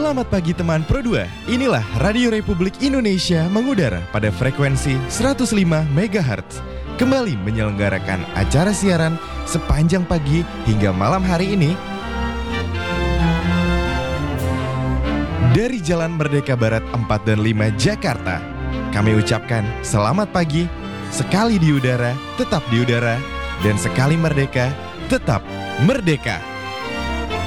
Selamat pagi teman Pro 2. Inilah Radio Republik Indonesia mengudara pada frekuensi 105 MHz. Kembali menyelenggarakan acara siaran sepanjang pagi hingga malam hari ini dari Jalan Merdeka Barat 4 dan 5 Jakarta. Kami ucapkan selamat pagi, sekali di udara, tetap di udara, dan sekali merdeka, tetap merdeka.